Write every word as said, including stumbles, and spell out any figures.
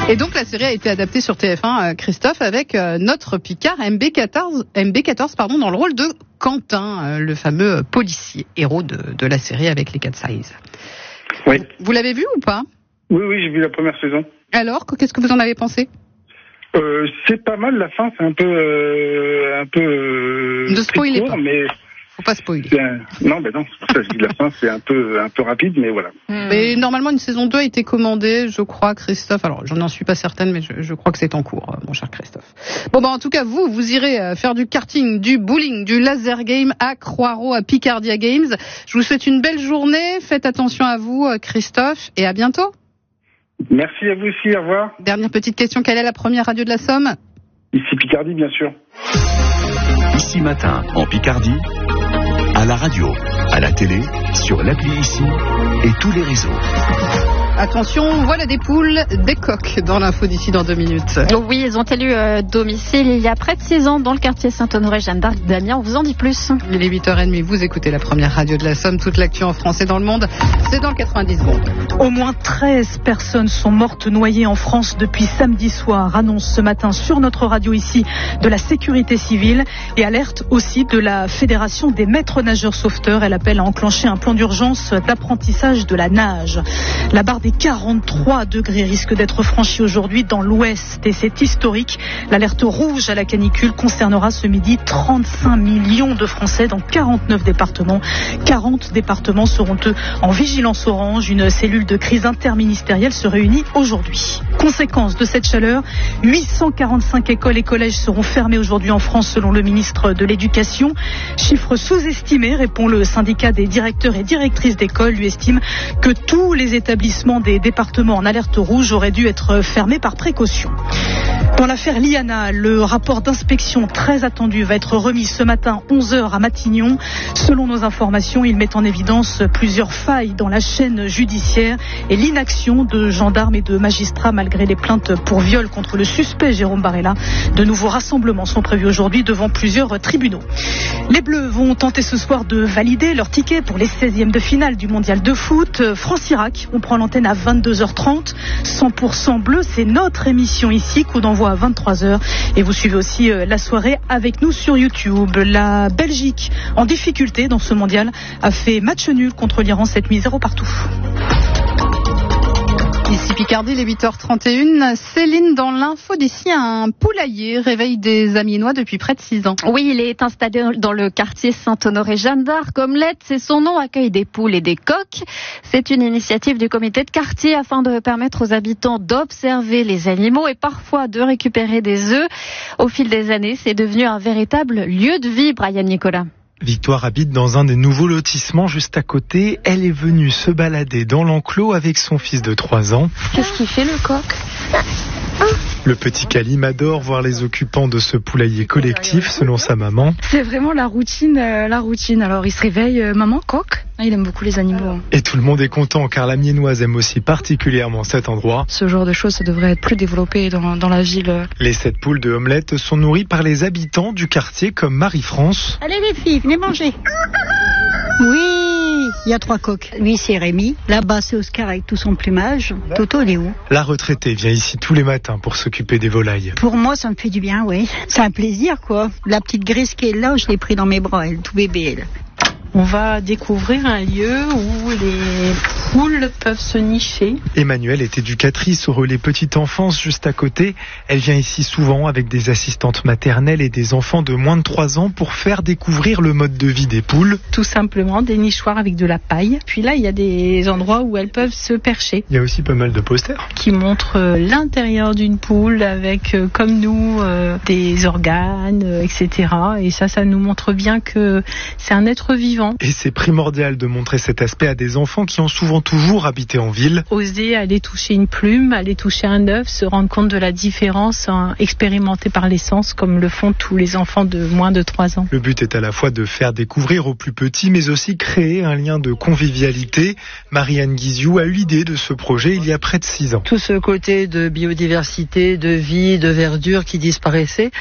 Et donc la série a été adaptée sur T F un, Christophe, avec notre Picard M B quatorze, M B quatorze pardon, dans le rôle de Quentin, le fameux policier, héros de, de la série avec les Cat Size. Oui. Vous l'avez vu ou pas ? Oui, oui, j'ai vu la première saison. Alors, qu'est-ce que vous en avez pensé ? euh, C'est pas mal, la fin, c'est un peu... Euh, un peu euh, ne spoilez court, pas. Mais... Faut pas spoiler. Un... Non, ben non, c'est pour ça que je dis la fin, c'est un peu, un peu rapide, mais voilà. Mmh. Mais normalement, une saison deux a été commandée, je crois, Christophe. Alors, j'en suis pas certaine, mais je, je crois que c'est en cours, mon cher Christophe. Bon, bah, en tout cas, vous, vous irez faire du karting, du bowling, du laser game à Croix-Rouge, à Picardia Games. Je vous souhaite une belle journée. Faites attention à vous, Christophe, et à bientôt. Merci à vous aussi, au revoir. Dernière petite question, quelle est la première radio de la Somme ? Ici Picardie, bien sûr. Ici Matin, en Picardie, à la radio, à la télé, sur l'appli Ici et tous les réseaux. Attention, voilà des poules, des coqs dans l'info d'ici dans deux minutes. Oui, ils ont élu euh, domicile il y a près de six ans dans le quartier Saint-Honoré-Jeanne d'Arc. Damien, on vous en dit plus. Il est huit heures trente, vous écoutez la première radio de la Somme, toute l'actu en France et dans le monde, c'est dans le quatre-vingt-dix secondes. Au moins treize personnes sont mortes noyées en France depuis samedi soir, annonce ce matin sur notre radio ici de la sécurité civile et alerte aussi de la Fédération des maîtres nageurs sauveteurs. Elle appelle à enclencher un plan d'urgence d'apprentissage de la nage. La barre des quarante-trois degrés risque d'être franchie aujourd'hui dans l'ouest et c'est historique. L'alerte rouge à la canicule concernera ce midi trente-cinq millions de Français dans quarante-neuf départements. quarante départements seront eux en vigilance orange. Une cellule de crise interministérielle se réunit aujourd'hui. Conséquence de cette chaleur, huit cent quarante-cinq écoles et collèges seront fermés aujourd'hui en France selon le ministre de l'Éducation. Chiffre sous-estimé, répond le syndicat des directeurs et directrices d'école. Lui estime que tous les établissements des départements en alerte rouge auraient dû être fermés par précaution. Dans l'affaire Liana, le rapport d'inspection très attendu va être remis ce matin onze heures à Matignon. Selon nos informations, il met en évidence plusieurs failles dans la chaîne judiciaire et l'inaction de gendarmes et de magistrats malgré les plaintes pour viol contre le suspect Jérôme Barella. De nouveaux rassemblements sont prévus aujourd'hui devant plusieurs tribunaux. Les Bleus vont tenter ce soir de valider leur ticket pour les seizièmes de finale du mondial de foot. France-Irak, on prend l'antenne à vingt-deux heures trente. cent pour cent bleu, c'est notre émission ici, coup d'envoi à vingt-trois heures. Et vous suivez aussi la soirée avec nous sur YouTube. La Belgique, en difficulté dans ce mondial, a fait match nul contre l'Iran cette nuit, zéro partout. Ici Picardie, les huit heures trente et une. Céline, dans l'info d'ici, un poulailler réveille des Amiénois depuis près de six ans. Oui, il est installé dans le quartier Saint-Honoré-Jeanne d'Arc. Omelette, c'est son nom, accueille des poules et des coqs. C'est une initiative du comité de quartier afin de permettre aux habitants d'observer les animaux et parfois de récupérer des œufs. Au fil des années, c'est devenu un véritable lieu de vie, Brian Nicolas. Victoire habite dans un des nouveaux lotissements juste à côté. Elle est venue se balader dans l'enclos avec son fils de trois ans. Qu'est-ce qu'il fait, le coq ? Le petit Kalim adore voir les occupants de ce poulailler collectif, selon sa maman. C'est vraiment la routine, euh, la routine. Alors il se réveille, euh, maman, coq. Ah, il aime beaucoup les animaux. Et tout le monde est content car la Miennoise aime aussi particulièrement cet endroit. Ce genre de choses, ça devrait être plus développé dans, dans la ville. Les sept poules de Omelette sont nourries par les habitants du quartier comme Marie-France. Allez les filles, venez manger. Oui, il y a trois coqs. Lui, c'est Rémi. Là-bas, c'est Oscar avec tout son plumage. Toto, il est où ? La retraitée vient ici tous les matins pour s'occuper des volailles. Pour moi, ça me fait du bien, oui. C'est un plaisir, quoi. La petite grise qui est là, je l'ai pris dans mes bras, elle, tout bébé, elle. On va découvrir un lieu où les poules peuvent se nicher. Emmanuelle est éducatrice au relais petite enfance juste à côté. Elle vient ici souvent avec des assistantes maternelles et des enfants de moins de trois ans pour faire découvrir le mode de vie des poules. Tout simplement des nichoirs avec de la paille. Puis là, il y a des endroits où elles peuvent se percher. Il y a aussi pas mal de posters qui montrent l'intérieur d'une poule avec, comme nous, des organes, et cetera. Et ça, ça nous montre bien que c'est un être vivant. Et c'est primordial de montrer cet aspect à des enfants qui ont souvent toujours habité en ville. Oser aller toucher une plume, aller toucher un œuf, se rendre compte de la différence, hein, expérimenter par les sens comme le font tous les enfants de moins de trois ans. Le but est à la fois de faire découvrir aux plus petits, mais aussi créer un lien de convivialité. Marianne Guiziou a eu l'idée de ce projet il y a près de six ans. Tout ce côté de biodiversité, de vie, de verdure qui disparaissait,